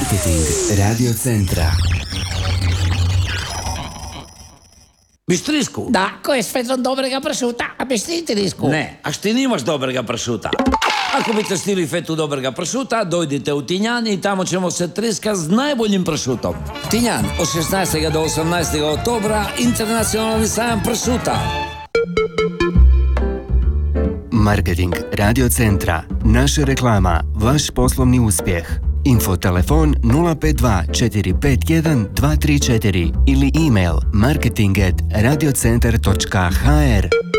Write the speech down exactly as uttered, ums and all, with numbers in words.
Marketing Radio Centra. Bistrisku? Da, ko je svezom dobrega pršuta, a bistrisku? Ne, a šti nimaš dobrega pršuta. Ako biste stili fetu dobrega pršuta, dojdite u Tinjan i tamo ćemo se triska s najboljim pršutom. Tinjan, od šesnaestog do osamnaestog oktobra, internacionalni sajam pršuta. Marketing Radio Centra. Naša reklama, vaš poslovni uspjeh. Infotelefon nula pet dva četiri pet jedan dva tri četiri ili email marketing at radiocentar točka h r.